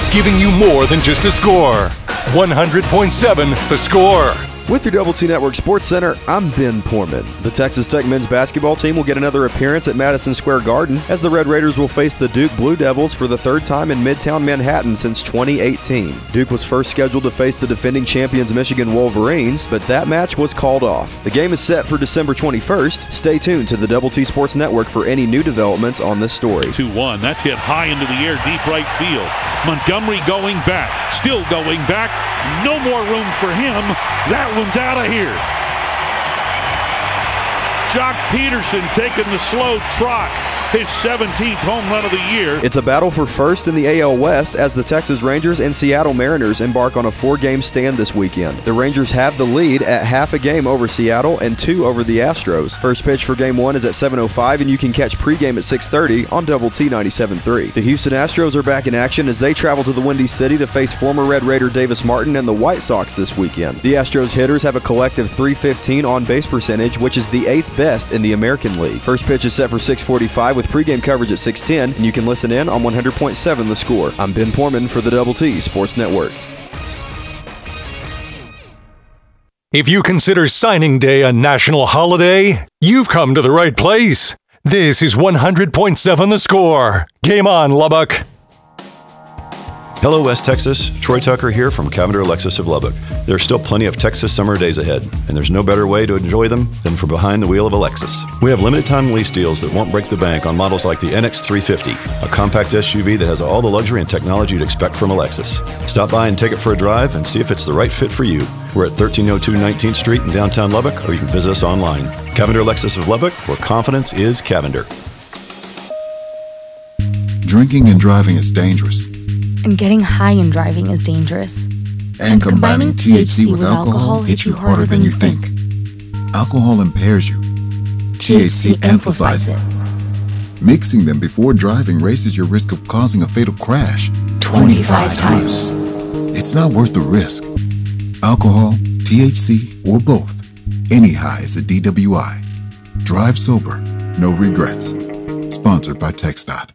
giving you more than just a score. 100.7 The Score. With your Double T Network Sports Center, I'm Ben Portman. The Texas Tech men's basketball team will get another appearance at Madison Square Garden as the Red Raiders will face the Duke Blue Devils for the third time in Midtown Manhattan since 2018. Duke was first scheduled to face the defending champions Michigan Wolverines, but that match was called off. The game is set for December 21st. Stay tuned to the Double T Sports Network for any new developments on this story. 2-1. That's hit high into the air, deep right field. Montgomery going back, still going back. No more room for him. That one's out of here. Jock Peterson taking the slow trot. His 17th home run of the year. It's a battle for first in the AL West as the Texas Rangers and Seattle Mariners embark on a 4-game stand this weekend. The Rangers have the lead at half a game over Seattle and 2 over the Astros. First pitch for Game 1 is at 7:05, and you can catch pregame at 6:30 on Double T 97.3. The Houston Astros are back in action as they travel to the Windy City to face former Red Raider Davis Martin and the White Sox this weekend. The Astros hitters have a collective .315 on-base percentage, which is the 8th best in the American League. First pitch is set for 6:45 with pregame coverage at 6:10, and you can listen in on 100.7 The Score. I'm Ben Portman for the Double T Sports Network. If you consider signing day a national holiday, you've come to the right place. This is 100.7 The Score. Game on, Lubbock. Hello, West Texas. Troy Tucker here from Cavender Lexus of Lubbock. There are still plenty of Texas summer days ahead, and there's no better way to enjoy them than from behind the wheel of a Lexus. We have limited-time lease deals that won't break the bank on models like the NX350, a compact SUV that has all the luxury and technology you'd expect from a Lexus. Stop by and take it for a drive and see if it's the right fit for you. We're at 1302 19th Street in downtown Lubbock, or you can visit us online. Cavender Lexus of Lubbock, where confidence is Cavender. Drinking and driving is dangerous. And getting high and driving is dangerous. And combining THC with alcohol hits you harder than you think. Alcohol impairs you. THC amplifies it. Mixing them before driving raises your risk of causing a fatal crash 25 times. It's not worth the risk. Alcohol, THC, or both. Any high is a DWI. Drive sober, no regrets. Sponsored by TxDOT.